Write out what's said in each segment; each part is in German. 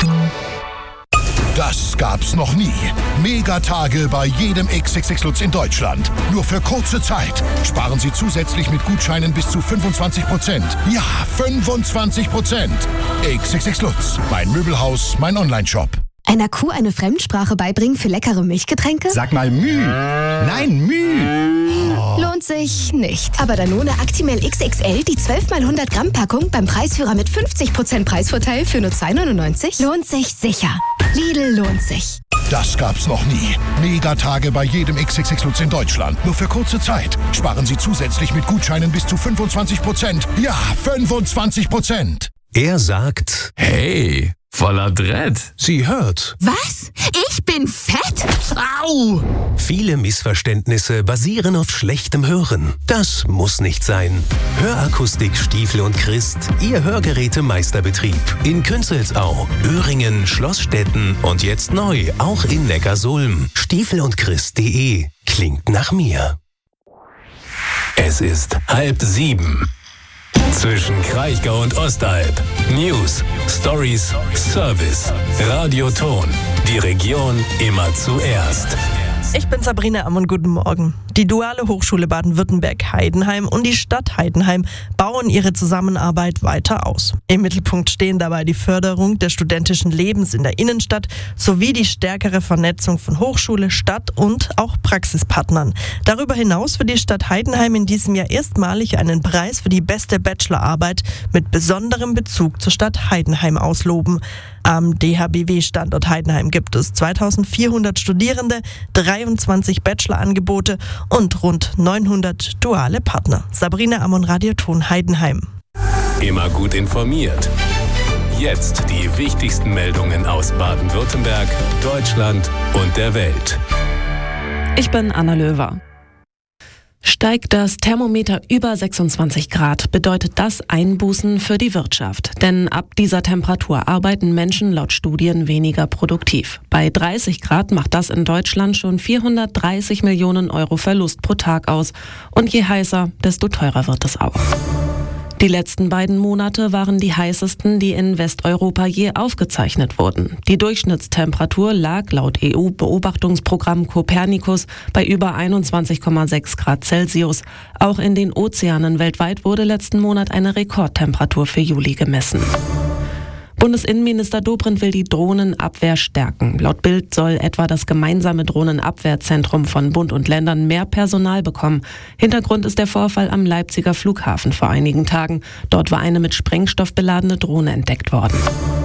Das gab's noch nie. Megatage bei jedem XXX Lutz in Deutschland. Nur für kurze Zeit. Sparen Sie zusätzlich mit Gutscheinen bis zu 25%. Ja, 25%. XXX Lutz. Mein Möbelhaus, mein Onlineshop. Einer Kuh eine Fremdsprache beibringen für leckere Milchgetränke? Sag mal Müh. Nein, Müh. Lohnt sich nicht. Aber Danone Actimel XXL, die 12x100 Gramm Packung beim Preisführer mit 50% Preisvorteil für nur 2,99? Lohnt sich sicher. Lidl lohnt sich. Das gab's noch nie. Megatage bei jedem XXX Lutz in Deutschland. Nur für kurze Zeit. Sparen Sie zusätzlich mit Gutscheinen bis zu 25%. Ja, 25%. Er sagt, hey, voller Dread. Sie hört. Was? Ich bin fett? Au! Viele Missverständnisse basieren auf schlechtem Hören. Das muss nicht sein. Hörakustik Stiefel und Christ, Ihr Hörgerätemeisterbetrieb. In Künzelsau, Öhringen, Schlossstetten und jetzt neu auch in Neckarsulm. Stiefelundchrist.de klingt nach mir. Es ist 6:30. Zwischen Kraichgau und Ostalb. News, Stories, Service. Radioton. Die Region immer zuerst. Ich bin Sabrina Ammon, guten Morgen. Die Duale Hochschule Baden-Württemberg-Heidenheim und die Stadt Heidenheim bauen ihre Zusammenarbeit weiter aus. Im Mittelpunkt stehen dabei die Förderung des studentischen Lebens in der Innenstadt sowie die stärkere Vernetzung von Hochschule, Stadt und auch Praxispartnern. Darüber hinaus wird die Stadt Heidenheim in diesem Jahr erstmalig einen Preis für die beste Bachelorarbeit mit besonderem Bezug zur Stadt Heidenheim ausloben. Am DHBW-Standort Heidenheim gibt es 2400 Studierende, 23 Bachelorangebote und rund 900 duale Partner. Sabrina Ammon, Radioton Heidenheim. Immer gut informiert. Jetzt die wichtigsten Meldungen aus Baden-Württemberg, Deutschland und der Welt. Ich bin Anna Löwer. Steigt das Thermometer über 26 Grad, bedeutet das Einbußen für die Wirtschaft. Denn ab dieser Temperatur arbeiten Menschen laut Studien weniger produktiv. Bei 30 Grad macht das in Deutschland schon 430 Millionen Euro Verlust pro Tag aus. Und je heißer, desto teurer wird es auch. Die letzten beiden Monate waren die heißesten, die in Westeuropa je aufgezeichnet wurden. Die Durchschnittstemperatur lag laut EU-Beobachtungsprogramm Copernicus bei über 21,6 Grad Celsius. Auch in den Ozeanen weltweit wurde letzten Monat eine Rekordtemperatur für Juli gemessen. Bundesinnenminister Dobrindt will die Drohnenabwehr stärken. Laut Bild soll etwa das gemeinsame Drohnenabwehrzentrum von Bund und Ländern mehr Personal bekommen. Hintergrund ist der Vorfall am Leipziger Flughafen vor einigen Tagen. Dort war eine mit Sprengstoff beladene Drohne entdeckt worden.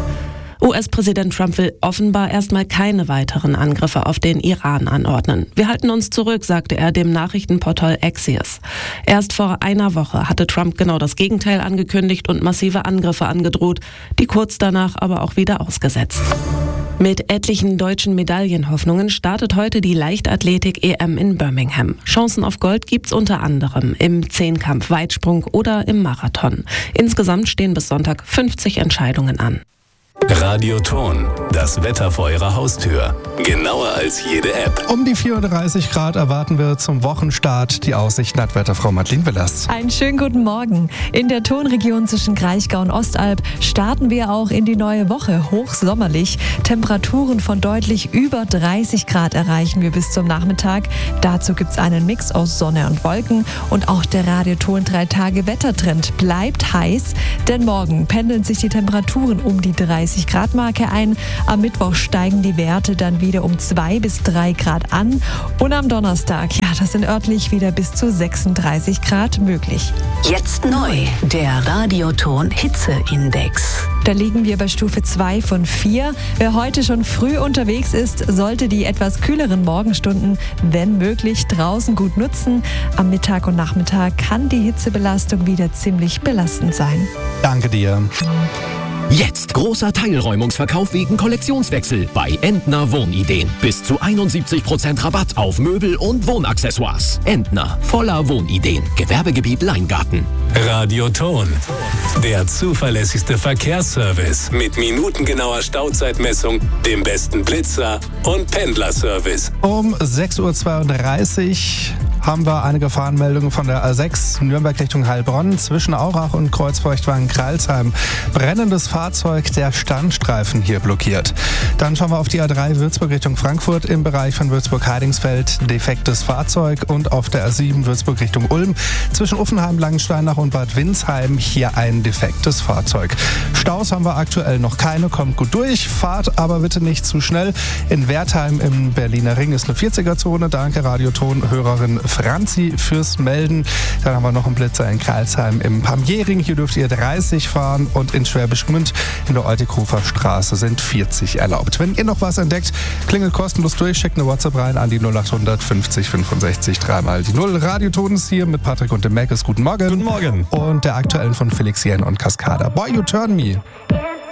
US-Präsident Trump will offenbar erstmal keine weiteren Angriffe auf den Iran anordnen. Wir halten uns zurück, sagte er dem Nachrichtenportal Axios. Erst vor einer Woche hatte Trump genau das Gegenteil angekündigt und massive Angriffe angedroht, die kurz danach aber auch wieder ausgesetzt. Mit etlichen deutschen Medaillenhoffnungen startet heute die Leichtathletik-EM in Birmingham. Chancen auf Gold gibt's unter anderem im Zehnkampf, Weitsprung oder im Marathon. Insgesamt stehen bis Sonntag 50 Entscheidungen an. Radioton, das Wetter vor Ihrer Haustür. Genauer als jede App. Um die 34 Grad erwarten wir zum Wochenstart. Die Aussichten hat Wetterfrau Madeleine Willers. Einen schönen guten Morgen. In der Tonregion zwischen Kraichgau und Ostalb starten wir auch in die neue Woche hochsommerlich. Temperaturen von deutlich über 30 Grad erreichen wir bis zum Nachmittag. Dazu gibt es einen Mix aus Sonne und Wolken. Und auch der Radioton 3-Tage-Wettertrend bleibt heiß. Denn morgen pendeln sich die Temperaturen um die 30 Grad Marke ein. Am Mittwoch steigen die Werte dann wieder um 2 bis 3 Grad an. Und am Donnerstag, das sind örtlich wieder bis zu 36 Grad möglich. Jetzt neu, der Radioton Hitzeindex. Da liegen wir bei Stufe 2 von 4. Wer heute schon früh unterwegs ist, sollte die etwas kühleren Morgenstunden, wenn möglich, draußen gut nutzen. Am Mittag und Nachmittag kann die Hitzebelastung wieder ziemlich belastend sein. Danke dir. Jetzt großer Teilräumungsverkauf wegen Kollektionswechsel bei Entner Wohnideen. Bis zu 71% Rabatt auf Möbel und Wohnaccessoires. Entner, voller Wohnideen. Gewerbegebiet Leingarten. Radioton, der zuverlässigste Verkehrsservice mit minutengenauer Stauzeitmessung, dem besten Blitzer und Pendlerservice. Um 6:32 Uhr haben wir eine Gefahrenmeldung von der A6 Nürnberg Richtung Heilbronn. Zwischen Aurach und Kreuzfeuchtwagen-Kreilsheim. Brennendes Fahrzeug, der Standstreifen hier blockiert. Dann schauen wir auf die A3 Würzburg Richtung Frankfurt im Bereich von Würzburg-Heidingsfeld. Defektes Fahrzeug. Und auf der A7 Würzburg Richtung Ulm. Zwischen Uffenheim, Langensteinach und Bad Windsheim hier ein defektes Fahrzeug. Staus haben wir aktuell noch keine, kommt gut durch. Fahrt aber bitte nicht zu schnell. In Wertheim im Berliner Ring ist eine 40er-Zone. Danke Radioton-Hörerin Franzi fürs Melden. Dann haben wir noch einen Blitzer in Karlsheim im Pamiering. Hier dürft ihr 30 fahren und in Schwäbisch Gmünd in der Eutikhofer Straße sind 40 erlaubt. Wenn ihr noch was entdeckt, klingelt kostenlos durch, schickt eine WhatsApp rein an die 0800 50 65 3 die 0. Radioton ist hier mit Patrick und dem Mac. Guten Morgen. Guten Morgen. Und der aktuellen von Felix Jähn und Cascada. Boy, You Turn Me.